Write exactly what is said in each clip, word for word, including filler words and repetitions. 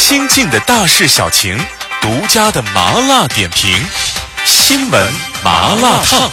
新晋的大事小情，独家的麻辣点评，新闻麻辣烫。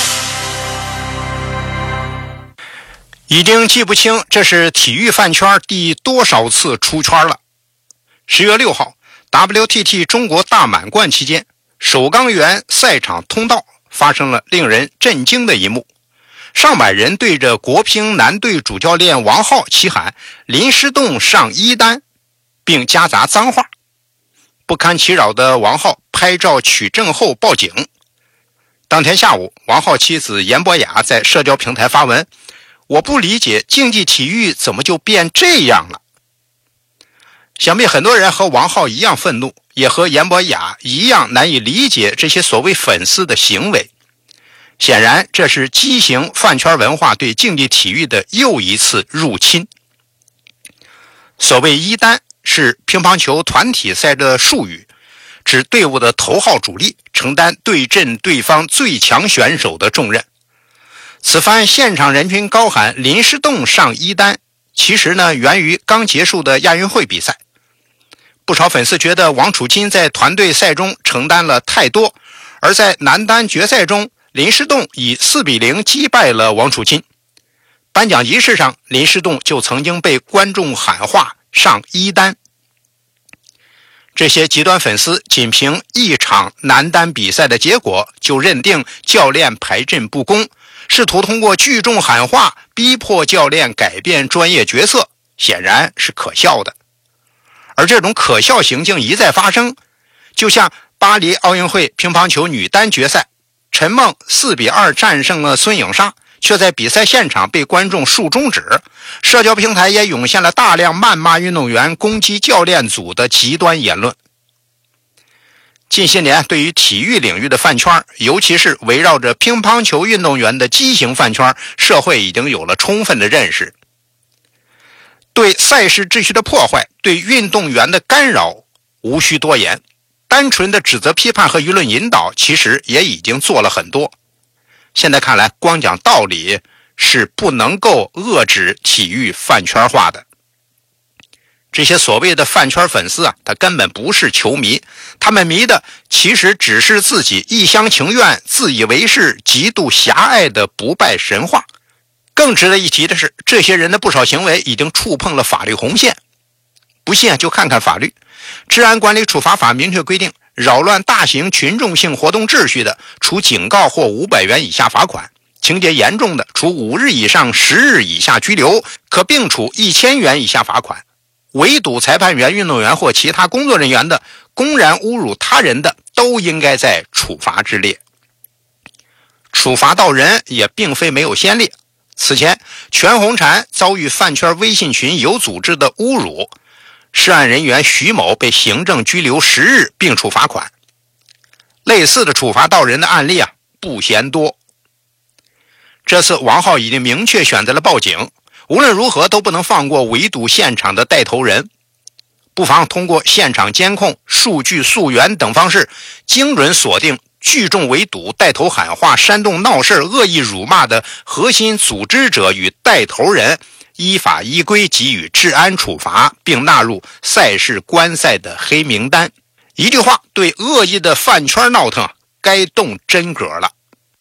已经记不清这是体育饭圈第多少次出圈了。十月六号 W T T 中国大满贯期间，首钢园赛场通道发生了令人震惊的一幕，上百人对着国乒男队主教练王皓齐喊林诗栋上一单，并夹杂脏话。不堪其扰的王皓拍照取证后报警。当天下午，王皓妻子严博雅在社交平台发文，我不理解竞技体育怎么就变这样了。想必很多人和王皓一样愤怒，也和严博雅一样难以理解这些所谓粉丝的行为。显然，这是畸形饭圈文化对竞技体育的又一次入侵。所谓一单是乒乓球团体赛的术语，指队伍的头号主力承担对阵对方最强选手的重任。此番现场人群高喊林诗栋上一单，其实呢源于刚结束的亚运会比赛。不少粉丝觉得王楚钦在团队赛中承担了太多，而在男单决赛中，林诗栋以四比零击败了王楚钦。颁奖仪式上，林诗栋就曾经被观众喊话上一单。这些极端粉丝仅凭一场男单比赛的结果就认定教练排阵不公，试图通过聚众喊话逼迫教练改变专业决策，显然是可笑的。而这种可笑行径一再发生，就像巴黎奥运会乒乓球女单决赛，陈梦四比二战胜了孙颖莎，却在比赛现场被观众竖中指，社交平台也涌现了大量谩骂运动员、攻击教练组的极端言论。近些年，对于体育领域的饭圈，尤其是围绕着乒乓球运动员的畸形饭圈，社会已经有了充分的认识。对赛事秩序的破坏，对运动员的干扰，无需多言。单纯的指责批判和舆论引导，其实也已经做了很多。现在看来，光讲道理是不能够遏制体育饭圈化的。这些所谓的饭圈粉丝啊，他根本不是球迷，他们迷的其实只是自己一厢情愿、自以为是、极度狭隘的不败神话。更值得一提的是，这些人的不少行为已经触碰了法律红线。不信啊，就看看法律。治安管理处罚法明确规定，扰乱大型群众性活动秩序的，处警告或五百元以下罚款；情节严重的，处五日以上十日以下拘留，可并处一千元以下罚款。围堵裁判员、运动员或其他工作人员的，公然侮辱他人的，都应该在处罚之列。处罚到人也并非没有先例。此前，全红婵遭遇饭圈微信群有组织的侮辱，涉案人员徐某被行政拘留十日并处罚款。类似的处罚到人的案例啊，不嫌多。这次王皓已经明确选择了报警，无论如何都不能放过围堵现场的带头人。不妨通过现场监控、数据溯源等方式，精准锁定聚众围堵、带头喊话、煽动闹事、恶意辱骂的核心组织者与带头人，依法依规给予治安处罚，并纳入赛事观赛的黑名单。一句话，对恶意的饭圈闹腾该动真格了。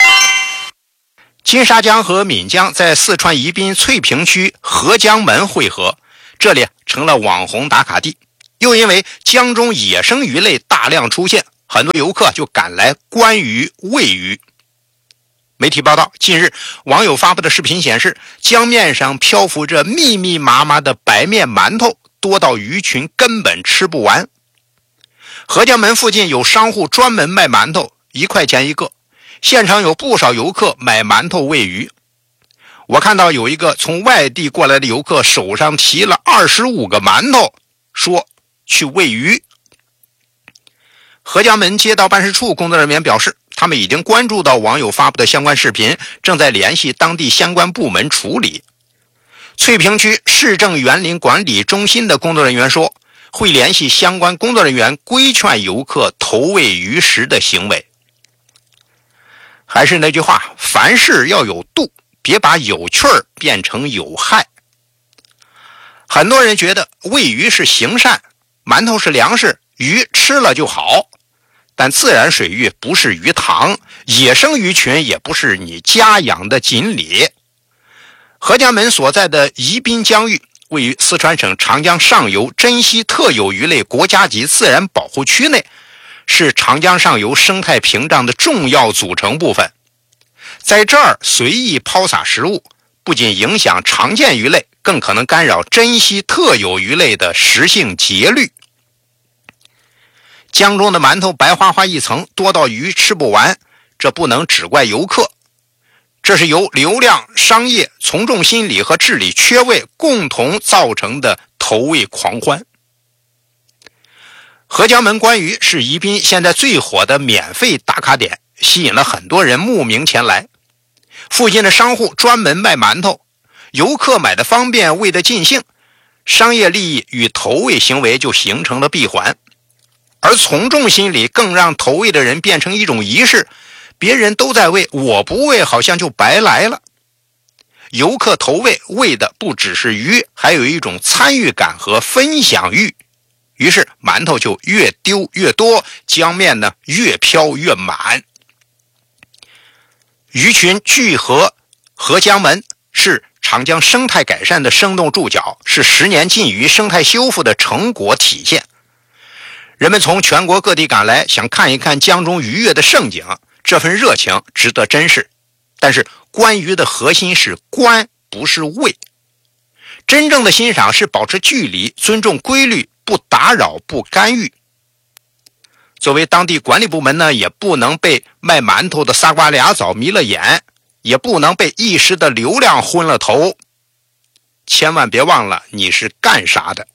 金沙江和岷江在四川宜宾翠屏区合江门汇合，这里成了网红打卡地。又因为江中野生鱼类大量出现，很多游客就赶来观鱼喂鱼。媒体报道，近日网友发布的视频显示，江面上漂浮着密密麻麻的白面馒头，多到鱼群根本吃不完。合江门附近有商户专门卖馒头，一块钱一个，现场有不少游客买馒头喂鱼。我看到有一个从外地过来的游客手上提了二十五个馒头，说去喂鱼。合江门街道办事处工作人员表示，他们已经关注到网友发布的相关视频，正在联系当地相关部门处理。翠屏区市政园林管理中心的工作人员说，会联系相关工作人员规劝游客投喂鱼食的行为。还是那句话，凡事要有度，别把有趣儿变成有害。很多人觉得喂鱼是行善， 馒头是粮食，鱼吃了就好。但自然水域不是鱼塘，野生鱼群也不是你家养的锦鲤。何家门所在的宜宾疆域位于四川省长江上游珍稀特有鱼类国家级自然保护区内，是长江上游生态屏障的重要组成部分。在这儿随意抛洒食物，不仅影响常见鱼类，更可能干扰珍稀特有鱼类的食性节律。江中的馒头白花花一层，多到鱼吃不完，这不能只怪游客，这是由流量、商业、从众心理和治理缺位共同造成的投喂狂欢。何家门观鱼是宜宾现在最火的免费打卡点，吸引了很多人慕名前来。附近的商户专门卖馒头，游客买的方便，喂得尽兴，商业利益与投喂行为就形成了闭环。而从众心理更让投喂的人变成一种仪式，别人都在喂，我不喂好像就白来了。游客投喂喂的不只是鱼，还有一种参与感和分享欲，于是馒头就越丢越多，江面呢越飘越满。鱼群聚合合江门是长江生态改善的生动注脚，是十年禁渔生态修复的成果体现。人们从全国各地赶来，想看一看江中鱼跃的盛景，这份热情值得珍视。但是观鱼的核心是观，不是喂。真正的欣赏是保持距离，尊重规律，不打扰，不干预。作为当地管理部门呢，也不能被卖馒头的仨瓜俩枣迷了眼，也不能被一时的流量昏了头。千万别忘了你是干啥的。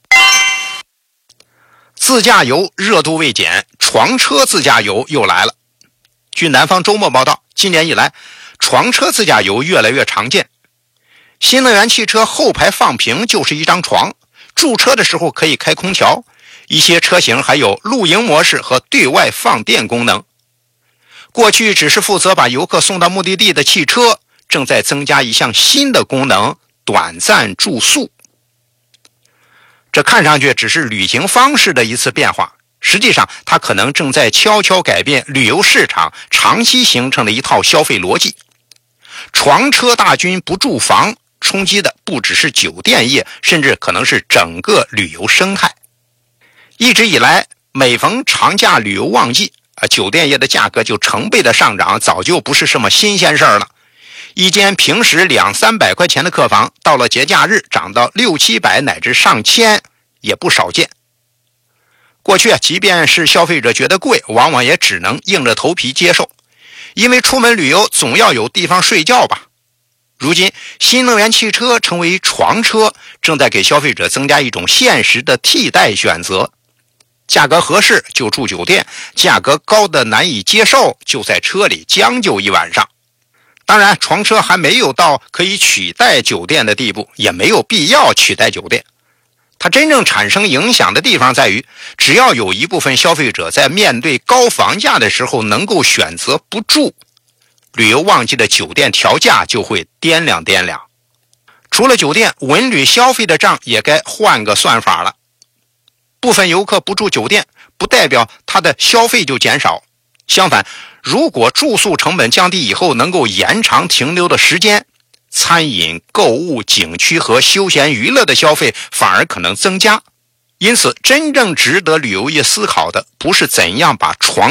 自驾游热度未减，床车自驾游又来了。据南方周末报道，今年以来，床车自驾游越来越常见。新能源汽车后排放平就是一张床，驻车的时候可以开空调，一些车型还有露营模式和对外放电功能。过去只是负责把游客送到目的地的汽车，正在增加一项新的功能，短暂住宿。这看上去只是旅行方式的一次变化，实际上它可能正在悄悄改变旅游市场长期形成的一套消费逻辑。床车大军不住房，冲击的不只是酒店业，甚至可能是整个旅游生态。一直以来，每逢长假旅游旺季，啊，酒店业的价格就成倍的上涨，早就不是什么新鲜事儿了。一间平时两三百块钱的客房，到了节假日涨到六七百乃至上千，也不少见。过去啊，即便是消费者觉得贵，往往也只能硬着头皮接受，因为出门旅游总要有地方睡觉吧。如今，新能源汽车成为床车，正在给消费者增加一种现实的替代选择。价格合适就住酒店，价格高的难以接受，就在车里将就一晚上。当然，床车还没有到可以取代酒店的地步，也没有必要取代酒店。它真正产生影响的地方在于，只要有一部分消费者在面对高房价的时候能够选择不住，旅游旺季的酒店调价就会掂量掂量。除了酒店，文旅消费的账也该换个算法了。部分游客不住酒店，不代表他的消费就减少。相反，如果住宿成本降低以后能够延长停留的时间，餐饮、购物、景区和休闲娱乐的消费反而可能增加。因此，真正值得旅游业思考的，不是怎样把床